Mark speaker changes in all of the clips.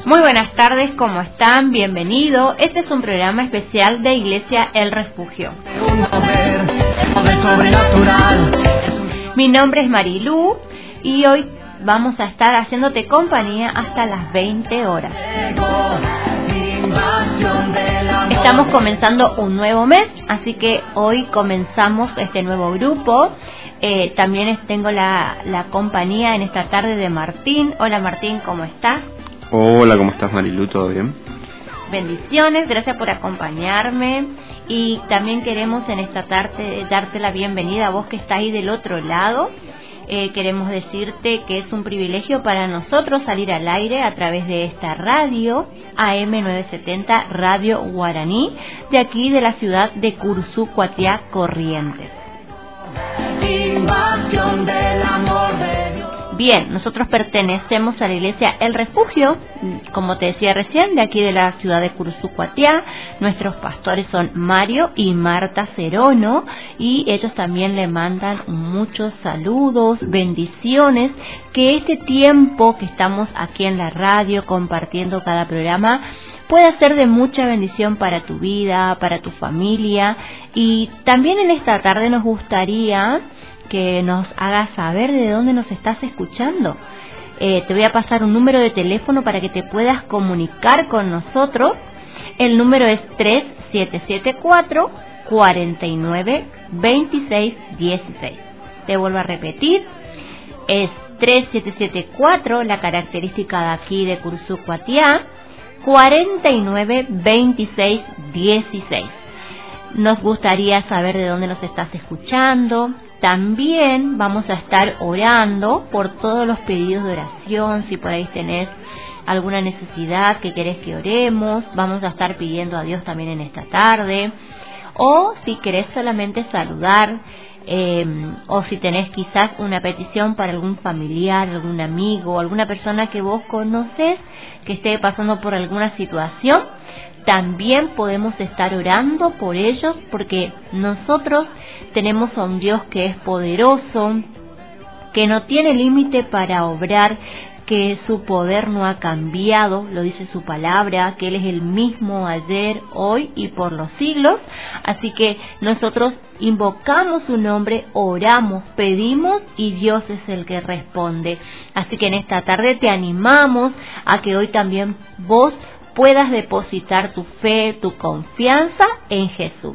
Speaker 1: Muy buenas tardes, ¿cómo están? Bienvenido. Este es un programa especial de Iglesia El Refugio. Mi nombre es Marilú y hoy vamos a estar haciéndote compañía hasta las 20 horas. Estamos comenzando un nuevo mes, así que hoy comenzamos este nuevo grupo. También tengo la compañía en esta tarde de Martín. Hola Martín, ¿cómo estás?
Speaker 2: Hola, ¿cómo estás, Marilú? ¿Todo bien?
Speaker 1: Bendiciones, gracias por acompañarme. Y también queremos en esta tarde darte la bienvenida a vos que estás ahí del otro lado. Queremos decirte que es un privilegio para nosotros salir al aire a través de esta radio AM970 Radio Guaraní, de aquí de la ciudad de Curzú, Cuatiá, Corrientes. Invasión del amor de Dios. Bien, nosotros pertenecemos a la Iglesia El Refugio, como te decía recién, de aquí de la ciudad de Curzú, Cuatiá. Nuestros pastores son Mario y Marta Cerono y ellos también le mandan muchos saludos, bendiciones, que este tiempo que estamos aquí en la radio compartiendo cada programa pueda ser de mucha bendición para tu vida, para tu familia. Y también en esta tarde nos gustaría que nos hagas saber de dónde nos estás escuchando. Te voy a pasar un número de teléfono para que te puedas comunicar con nosotros. El número es 3774-492616. Te vuelvo a repetir, es 3774, la característica de aquí de Curzú, Cuatiá, 492616. Nos gustaría saber de dónde nos estás escuchando. También vamos a estar orando por todos los pedidos de oración. Si por ahí tenés alguna necesidad que querés que oremos, vamos a estar pidiendo a Dios también en esta tarde. O si querés solamente saludar, o si tenés quizás una petición para algún familiar, algún amigo, alguna persona que vos conocés que esté pasando por alguna situación, también podemos estar orando por ellos, porque nosotros tenemos a un Dios que es poderoso, que no tiene límite para obrar, que su poder no ha cambiado, lo dice su palabra, que Él es el mismo ayer, hoy y por los siglos. Así que nosotros invocamos su nombre, oramos, pedimos y Dios es el que responde. Así que en esta tarde te animamos a que hoy también vos puedas depositar tu fe, tu confianza en Jesús.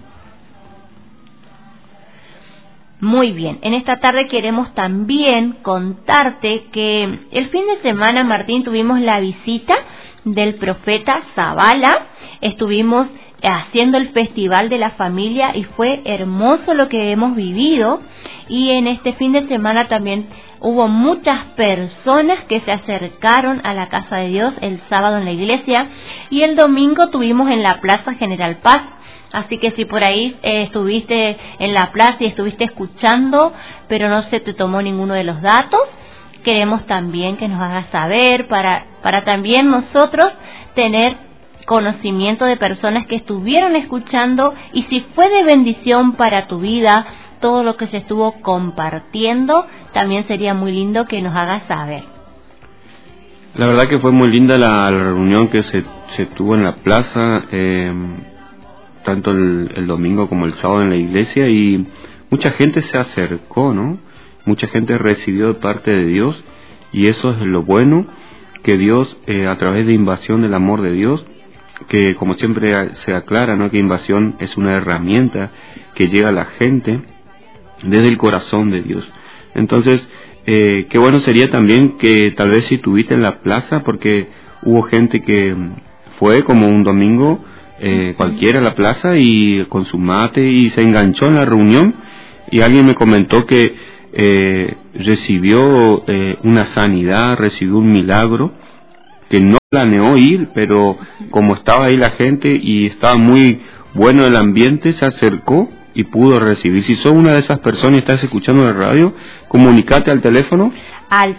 Speaker 1: Muy bien, en esta tarde queremos también contarte que el fin de semana, Martín, tuvimos la visita del profeta Zavala. Estuvimos haciendo el Festival de la Familia y fue hermoso lo que hemos vivido. Y en este fin de semana también hubo muchas personas que se acercaron a la casa de Dios el sábado en la iglesia, y el domingo tuvimos en la Plaza General Paz. Así que si por ahí estuviste en la plaza y estuviste escuchando, pero no se te tomó ninguno de los datos, queremos también que nos hagas saber para también nosotros tener conocimiento de personas que estuvieron escuchando, y si fue de bendición para tu vida todo lo que se estuvo compartiendo, también sería muy lindo que nos hagas saber.
Speaker 2: La verdad que fue muy linda la reunión que se tuvo en la plaza, tanto el domingo como el sábado en la iglesia, y mucha gente se acercó, ¿no? Mucha gente recibió de parte de Dios, y eso es lo bueno, que Dios, a través de Invasión del Amor de Dios, que como siempre se aclara, ¿no?, que Invasión es una herramienta que llega a la gente desde el corazón de Dios. Entonces, qué bueno sería también que tal vez si estuviste en la plaza, porque hubo gente que fue como un domingo cualquiera a la plaza y con su mate y se enganchó en la reunión, y alguien me comentó que recibió una sanidad, recibió un milagro, que no planeó ir, pero como estaba ahí la gente y estaba muy bueno el ambiente, se acercó y pudo recibir. Si sos una de esas personas y estás escuchando la radio, comunicate al teléfono
Speaker 1: al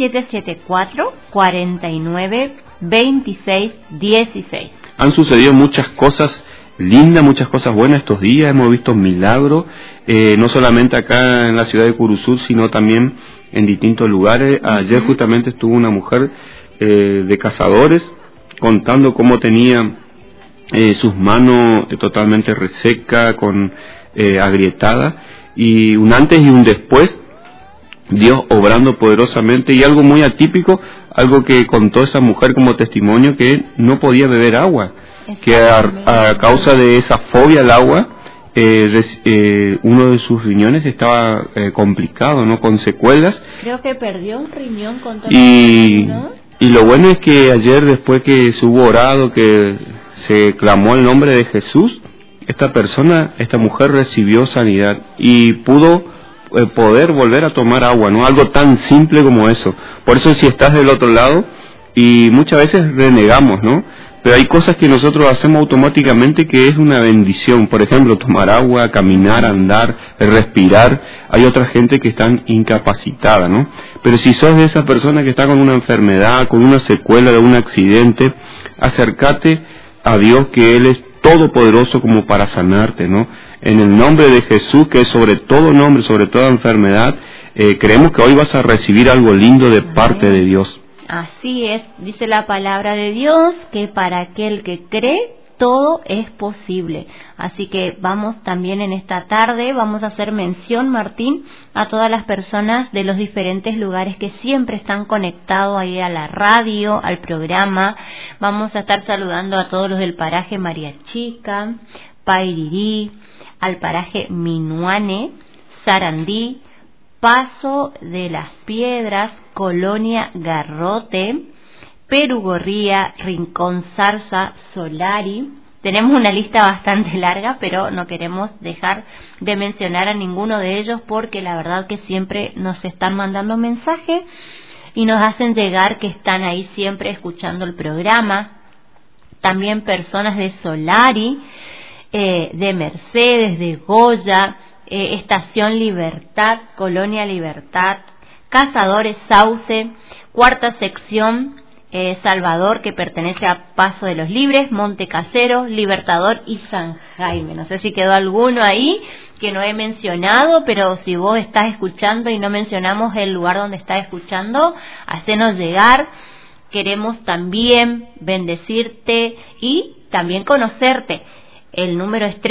Speaker 1: 3774-492616.
Speaker 2: Han sucedido muchas cosas lindas, muchas cosas buenas estos días. Hemos visto milagros, no solamente acá en la ciudad de Curzú, sino también en distintos lugares. Ayer justamente estuvo una mujer de cazadores, contando cómo tenía sus manos totalmente reseca, agrietada, y un antes y un después, Dios obrando poderosamente, y algo muy atípico, algo que contó esa mujer como testimonio, que no podía beber agua, que a causa de esa fobia al agua, uno de sus riñones estaba complicado, ¿no? Con secuelas.
Speaker 1: Creo que perdió un riñón con todo
Speaker 2: ¿no? Y lo bueno es que ayer, después que se hubo orado, que se clamó el nombre de Jesús, esta mujer recibió sanidad y pudo poder volver a tomar agua, ¿no? Algo tan simple como eso. Por eso, si estás del otro lado, y muchas veces renegamos, ¿no? Pero hay cosas que nosotros hacemos automáticamente que es una bendición. Por ejemplo, tomar agua, caminar, andar, respirar. Hay otra gente que están incapacitada, ¿no? Pero si sos de esa persona que está con una enfermedad, con una secuela de un accidente, acércate a Dios, que Él es todopoderoso como para sanarte, ¿no? En el nombre de Jesús, que es sobre todo nombre, sobre toda enfermedad, creemos que hoy vas a recibir algo lindo de parte de Dios.
Speaker 1: Así es, dice la palabra de Dios, que para aquel que cree, todo es posible. Así que vamos también en esta tarde, vamos a hacer mención, Martín, a todas las personas de los diferentes lugares que siempre están conectados ahí a la radio, al programa. Vamos a estar saludando a todos los del paraje María Chica, Pairirí, al paraje Minuane, Sarandí, Paso de las Piedras, Colonia Garrote, Perugorría, Rincón Zarza, Solari. Tenemos una lista bastante larga, pero no queremos dejar de mencionar a ninguno de ellos, porque la verdad que siempre nos están mandando mensajes y nos hacen llegar que están ahí siempre escuchando el programa. También personas de Solari, de Mercedes, de Goya, Estación Libertad, Colonia Libertad, Cazadores Sauce, Cuarta Sección, Salvador, que pertenece a Paso de los Libres, Monte Casero, Libertador y San Jaime. No sé si quedó alguno ahí que no he mencionado, pero si vos estás escuchando y no mencionamos el lugar donde estás escuchando, hacenos llegar. Queremos también bendecirte y también conocerte. El número es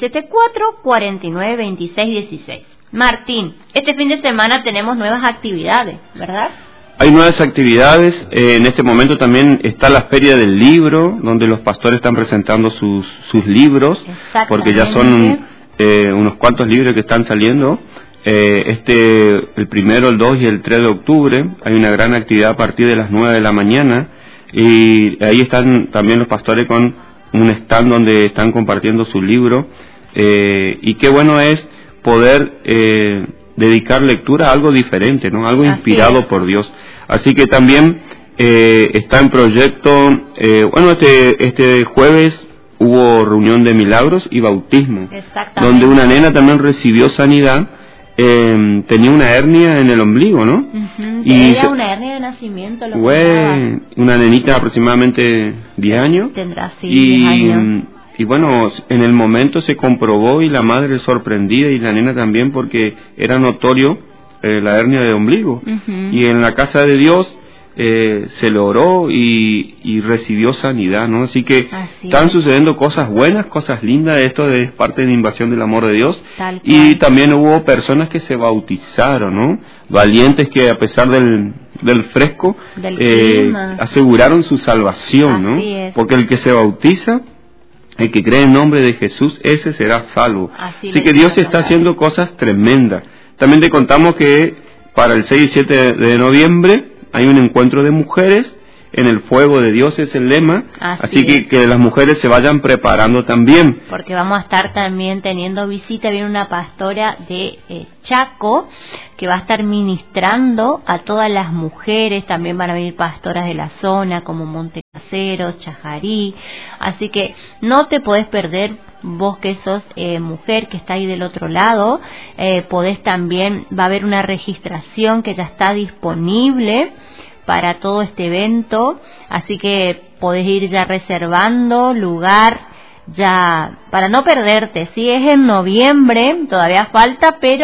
Speaker 1: 3774-492616. Martín, este fin de semana tenemos nuevas actividades, ¿verdad?
Speaker 2: Hay nuevas actividades. En este momento también está la Feria del Libro, donde los pastores están presentando sus libros, porque ya son unos cuantos libros que están saliendo. El 1, el 2 y el 3 de octubre hay una gran actividad a partir de las 9 de la mañana, y ahí están también los pastores con un stand donde están compartiendo su libro, y qué bueno es poder dedicar lectura a algo diferente, ¿no? Algo inspirado por Dios. Así que también está en proyecto, este jueves hubo reunión de milagros y bautismo, donde una nena también recibió sanidad. Tenía una hernia en el ombligo, ¿no?
Speaker 1: Y era una hernia de nacimiento.
Speaker 2: Una nenita aproximadamente 10 años.
Speaker 1: Tendrá, sí, 10 años.
Speaker 2: Y bueno, en el momento se comprobó, y la madre sorprendida y la nena también, porque era notorio la hernia de ombligo. Y en la casa de Dios se le oró y recibió sanidad, ¿no? Así que están sucediendo cosas buenas, cosas lindas. Esto es parte de la invasión del amor de Dios. Y también hubo personas que se bautizaron, ¿no? Valientes que, a pesar del fresco, aseguraron su salvación, ¿no? Porque el que se bautiza, el que cree en nombre de Jesús, ese será salvo. Así que Dios está haciendo cosas tremendas. También te contamos que para el 6 y 7 de noviembre hay un encuentro de mujeres. En el fuego de Dios es el lema. Así que las mujeres se vayan preparando también.
Speaker 1: Porque vamos a estar también teniendo visita. Viene una pastora de Chaco que va a estar ministrando a todas las mujeres. También van a venir pastoras de la zona como Monte Casero, Chajarí. Así que no te podés perder. Vos que sos mujer, que está ahí del otro lado, podés también, va a haber una registración que ya está disponible para todo este evento, así que podés ir ya reservando lugar ya para no perderte. Sí, es en noviembre, todavía falta, pero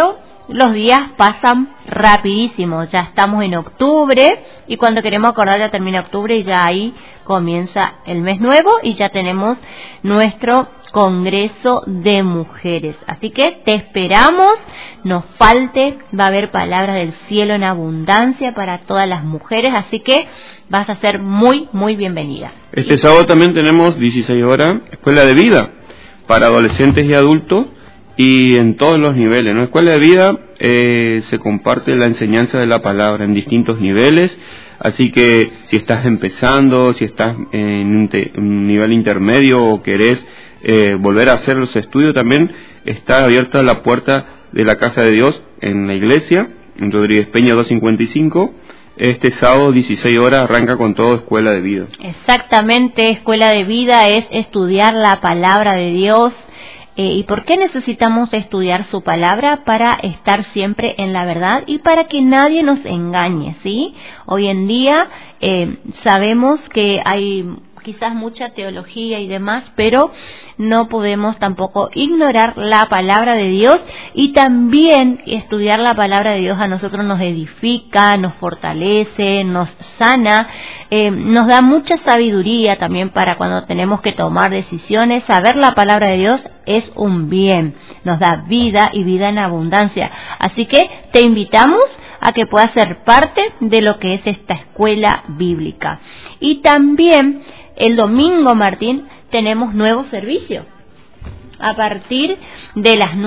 Speaker 1: los días pasan rapidísimo, ya estamos en octubre y cuando queremos acordar ya termina octubre y ya ahí comienza el mes nuevo y ya tenemos nuestro Congreso de Mujeres. Así que te esperamos, no falte, va a haber palabras del cielo en abundancia para todas las mujeres, así que vas a ser muy, muy bienvenida.
Speaker 2: Este sábado también tenemos 16 horas, Escuela de Vida, para adolescentes y adultos, y en todos los niveles, ¿no? Escuela de Vida se comparte la enseñanza de la palabra en distintos niveles, así que si estás empezando, si estás en un nivel intermedio o querés volver a hacer los estudios, también está abierta la puerta de la Casa de Dios en la iglesia, en Rodríguez Peña 255. Este sábado 16 horas arranca con todo Escuela de Vida.
Speaker 1: Exactamente, Escuela de Vida es estudiar la palabra de Dios. ¿Y por qué necesitamos estudiar su palabra? Para estar siempre en la verdad y para que nadie nos engañe, ¿sí? Hoy en día sabemos que hay quizás mucha teología y demás, pero no podemos tampoco ignorar la palabra de Dios, y también estudiar la palabra de Dios a nosotros nos edifica, nos fortalece, nos sana, nos da mucha sabiduría también para cuando tenemos que tomar decisiones. Saber la palabra de Dios es un bien, nos da vida y vida en abundancia. Así que te invitamos a que puedas ser parte de lo que es esta escuela bíblica. Y también el domingo, Martín, tenemos nuevo servicio. A partir de las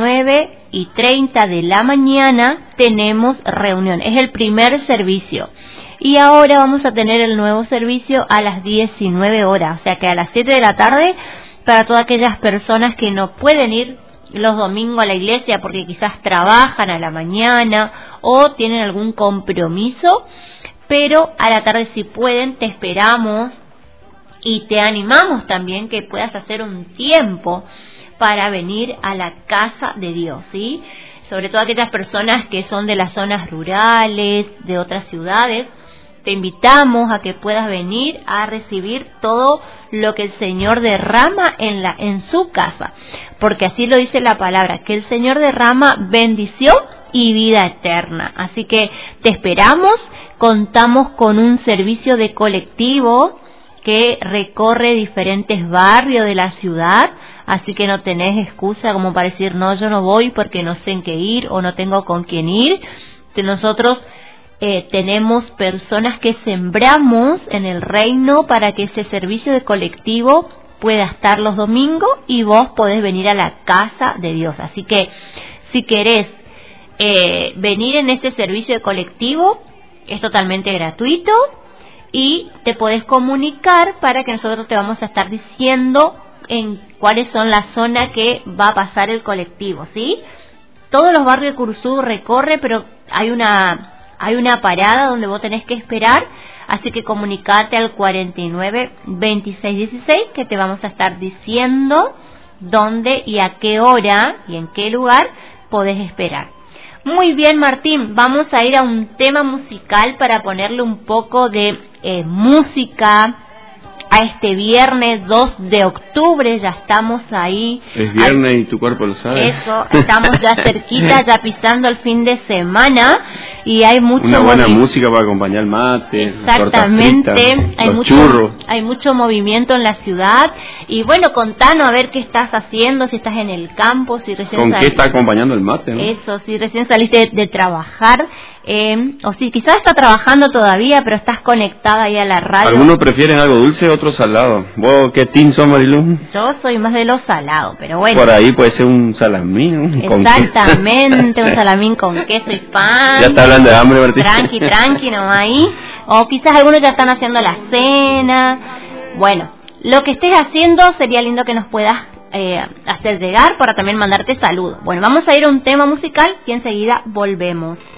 Speaker 1: 9:30 de la mañana tenemos reunión. Es el primer servicio. Y ahora vamos a tener el nuevo servicio a las 19 horas. O sea que a las 7 de la tarde, para todas aquellas personas que no pueden ir los domingos a la iglesia porque quizás trabajan a la mañana o tienen algún compromiso, pero a la tarde si pueden, te esperamos. Y te animamos también que puedas hacer un tiempo para venir a la casa de Dios, ¿sí? Sobre todo aquellas personas que son de las zonas rurales, de otras ciudades, te invitamos a que puedas venir a recibir todo lo que el Señor derrama en su casa, porque así lo dice la palabra, que el Señor derrama bendición y vida eterna. Así que te esperamos, contamos con un servicio de colectivo que recorre diferentes barrios de la ciudad, así que no tenés excusa como para decir, no, yo no voy porque no sé en qué ir o no tengo con quién ir. Nosotros tenemos personas que sembramos en el reino para que ese servicio de colectivo pueda estar los domingos y vos podés venir a la casa de Dios. Así que si querés venir en este servicio de colectivo, es totalmente gratuito. Y te podés comunicar para que nosotros te vamos a estar diciendo en cuáles son las zonas que va a pasar el colectivo, ¿sí? Todos los barrios de Curzú recorre, pero hay una parada donde vos tenés que esperar, así que comunicate al 49 26 16 que te vamos a estar diciendo dónde y a qué hora y en qué lugar podés esperar. Muy bien, Martín, vamos a ir a un tema musical para ponerle un poco de música a este viernes 2 de octubre, ya estamos ahí.
Speaker 2: Es viernes y tu cuerpo lo sabe.
Speaker 1: Eso, estamos ya cerquita, ya pisando el fin de semana y hay
Speaker 2: una buena música para acompañar el mate,
Speaker 1: exactamente, hay mucho movimiento en la ciudad y bueno, contanos a ver qué estás haciendo, si estás en el campo, si recién
Speaker 2: ¿con qué está acompañando el mate, ¿no?
Speaker 1: Eso, si recién saliste de trabajar, o si quizás estás trabajando todavía, pero estás conectada ahí a la radio.
Speaker 2: Algunos prefieren algo dulce, otros salado. ¿Vos qué team sos, Marilu?
Speaker 1: Yo soy más de lo salado, pero bueno.
Speaker 2: Por ahí puede ser un salamín.
Speaker 1: Exactamente, un salamín con queso y pan.
Speaker 2: Ya está hablando de hambre, Martín.
Speaker 1: Tranqui, nomás ahí. O quizás algunos ya están haciendo la cena. Bueno, lo que estés haciendo sería lindo que nos puedas hacer llegar para también mandarte saludos. Bueno, vamos a ir a un tema musical y enseguida volvemos.